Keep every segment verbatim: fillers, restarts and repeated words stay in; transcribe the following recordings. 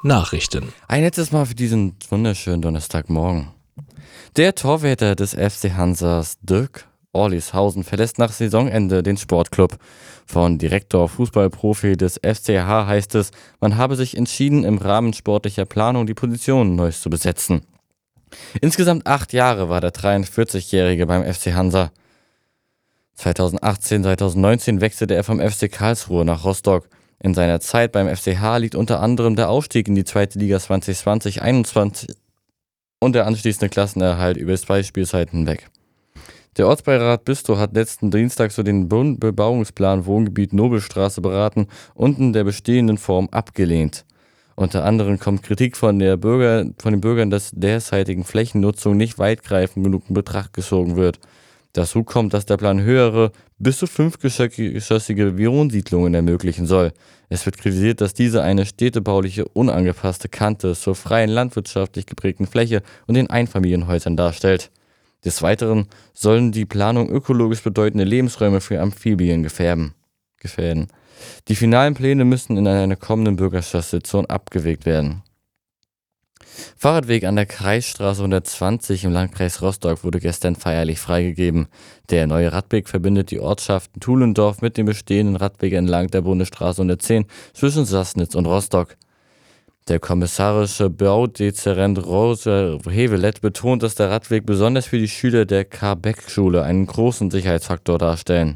Nachrichten. Ein letztes Mal für diesen wunderschönen Donnerstagmorgen. Der Torhüter des F C Hansa, Dirk Orlishausen, verlässt nach Saisonende den Sportclub. Von Direktor Fußballprofi des F C H heißt es, man habe sich entschieden, im Rahmen sportlicher Planung die Position neu zu besetzen. Insgesamt acht Jahre war der dreiundvierzigjährige beim F C Hansa. zweitausendachtzehn zweitausendneunzehn wechselte er vom F C Karlsruhe nach Rostock. In seiner Zeit beim F C H liegt unter anderem der Aufstieg in die zweite Liga zwanzig zwanzig einundzwanzig und der anschließende Klassenerhalt über zwei Spielzeiten hinweg. Der Ortsbeirat Büstow hat letzten Dienstag so den Bebauungsplan Wohngebiet Nobelstraße beraten und in der bestehenden Form abgelehnt. Unter anderem kommt Kritik von, der Bürger, von den Bürgern, dass derzeitigen Flächennutzung nicht weitgreifend genug in Betracht gezogen wird. Dazu kommt, dass der Plan höhere, bis zu fünfgeschossige Wohnsiedlungen ermöglichen soll. Es wird kritisiert, dass diese eine städtebauliche, unangepasste Kante zur freien landwirtschaftlich geprägten Fläche und den Einfamilienhäusern darstellt. Des Weiteren sollen die Planung ökologisch bedeutende Lebensräume für Amphibien gefährden. gefährden. Die finalen Pläne müssen in einer kommenden Bürgerschaftssitzung abgewägt werden. Fahrradweg an der Kreisstraße hundertzwanzig im Landkreis Rostock wurde gestern feierlich freigegeben. Der neue Radweg verbindet die Ortschaften Tulendorf mit dem bestehenden Radweg entlang der Bundesstraße hundertzehn zwischen Sassnitz und Rostock. Der kommissarische Baudezernent Roger Hevelet betont, dass der Radweg besonders für die Schüler der Karl-Beck-Schule einen großen Sicherheitsfaktor darstellen.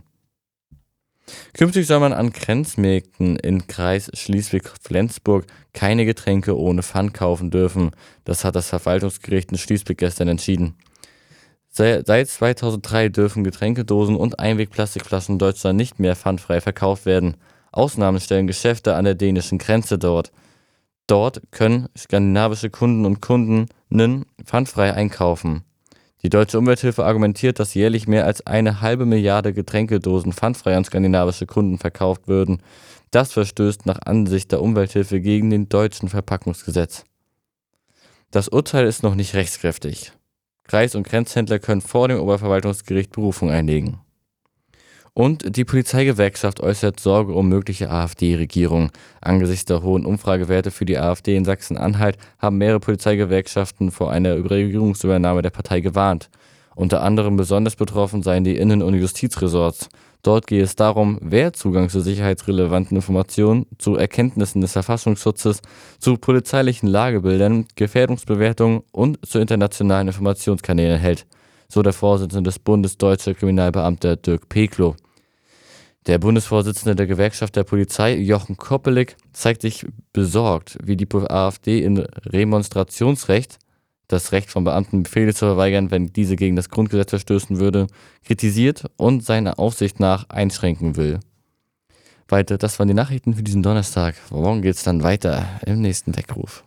Künftig soll man an Grenzmärkten im Kreis Schleswig-Flensburg keine Getränke ohne Pfand kaufen dürfen. Das hat das Verwaltungsgericht in Schleswig gestern entschieden. Seit zweitausenddrei dürfen Getränkedosen und Einwegplastikflaschen in Deutschland nicht mehr pfandfrei verkauft werden. Ausnahmen stellen Geschäfte an der dänischen Grenze dort. Dort können skandinavische Kunden und Kundinnen pfandfrei einkaufen. Die Deutsche Umwelthilfe argumentiert, dass jährlich mehr als eine halbe Milliarde Getränkedosen pfandfrei an skandinavische Kunden verkauft würden. Das verstößt nach Ansicht der Umwelthilfe gegen den deutschen Verpackungsgesetz. Das Urteil ist noch nicht rechtskräftig. Kreis- und Grenzhändler können vor dem Oberverwaltungsgericht Berufung einlegen. Und die Polizeigewerkschaft äußert Sorge um mögliche AfD-Regierung. Angesichts der hohen Umfragewerte für die AfD in Sachsen-Anhalt haben mehrere Polizeigewerkschaften vor einer Regierungsübernahme der Partei gewarnt. Unter anderem besonders betroffen seien die Innen- und Justizresorts. Dort gehe es darum, wer Zugang zu sicherheitsrelevanten Informationen, zu Erkenntnissen des Verfassungsschutzes, zu polizeilichen Lagebildern, Gefährdungsbewertungen und zu internationalen Informationskanälen hält, so der Vorsitzende des Bundes Deutscher Kriminalbeamter Dirk Peklo. Der Bundesvorsitzende der Gewerkschaft der Polizei, Jochen Koppelig, zeigt sich besorgt, wie die AfD in Remonstrationsrecht, das Recht von Beamten, Befehle zu verweigern, wenn diese gegen das Grundgesetz verstößen würde, kritisiert und seiner Aufsicht nach einschränken will. Weiter, das waren die Nachrichten für diesen Donnerstag. Morgen geht's dann weiter im nächsten Weckruf.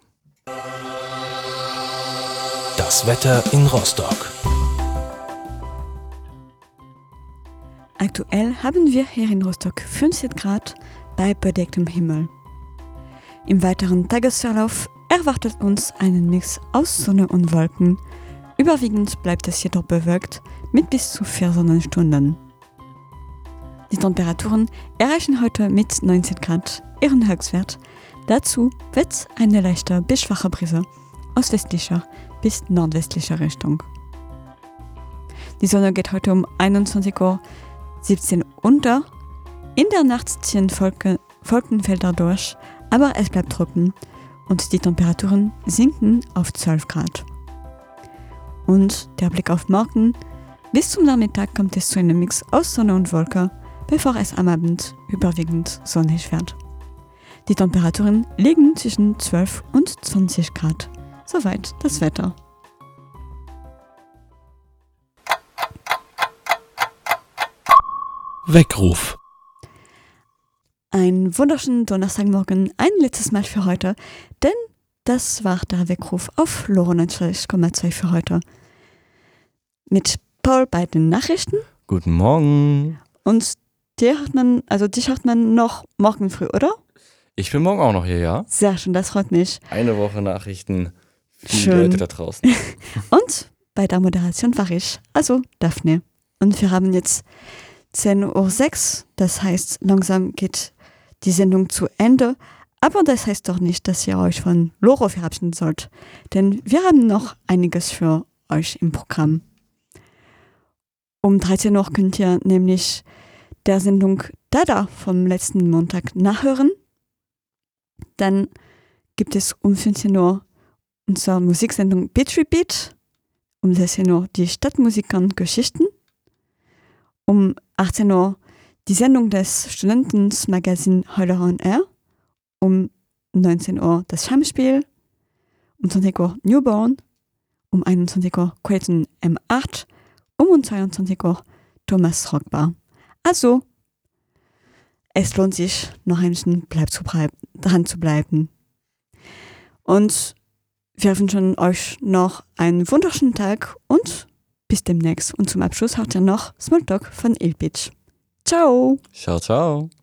Das Wetter in Rostock. Aktuell haben wir hier in Rostock fünfzehn Grad bei bedecktem Himmel. Im weiteren Tagesverlauf erwartet uns einen Mix aus Sonne und Wolken. Überwiegend bleibt es jedoch bewölkt mit bis zu vier Sonnenstunden. Die Temperaturen erreichen heute mit neunzehn Grad ihren Höchstwert. Dazu weht eine leichte bis schwache Brise aus westlicher bis nordwestlicher Richtung. Die Sonne geht heute um einundzwanzig Uhr siebzehn unter. In der Nacht ziehen Wolken, Wolkenfelder durch, aber es bleibt trocken und die Temperaturen sinken auf zwölf Grad. Und der Blick auf morgen: bis zum Nachmittag kommt es zu einem Mix aus Sonne und Wolke, bevor es am Abend überwiegend sonnig wird. Die Temperaturen liegen zwischen zwölf und zwanzig Grad. Soweit das Wetter. Weckruf. Ein wunderschönen Donnerstagmorgen, ein letztes Mal für heute, denn das war der Weckruf auf neunundneunzig Komma zwei für heute. Mit Paul bei den Nachrichten. Guten Morgen. Und dir hört man, also dich hört man noch morgen früh, oder? Ich bin morgen auch noch hier, ja? Sehr schön, das freut mich. Eine Woche Nachrichten für die Schön. Leute da draußen. Und bei der Moderation war ich, also Daphne. Und wir haben jetzt zehn Uhr sechs, das heißt, langsam geht die Sendung zu Ende. Aber das heißt doch nicht, dass ihr euch von Loro verabschieden sollt, denn wir haben noch einiges für euch im Programm. Um dreizehn Uhr könnt ihr nämlich der Sendung Dada vom letzten Montag nachhören. Dann gibt es um fünfzehn Uhr unsere Musiksendung Beat Repeat, um sechzehn Uhr die Stadtmusiker und Geschichten, um achtzehn Uhr die Sendung des Studentenmagazin Heuler on Air, um neunzehn Uhr das Stammspiel, um zwanzig Uhr Newborn, um einundzwanzig Uhr Quaton M acht, um zweiundzwanzig Uhr Thomas Rockbar. Also, es lohnt sich, noch ein bisschen bleib zu bleib, dran zu bleiben. Und wir wünschen euch noch einen wunderschönen Tag und bis demnächst. Und zum Abschluss habt ihr noch Smalltalk von Ilpitch. Ciao! Ciao, ciao!